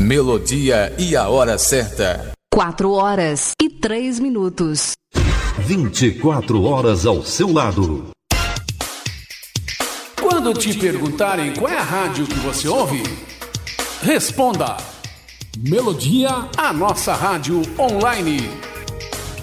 Melodia e a hora certa. 4h03. 24 horas ao seu lado. Quando te perguntarem qual é a rádio que você ouve, responda: Melodia, a nossa rádio online.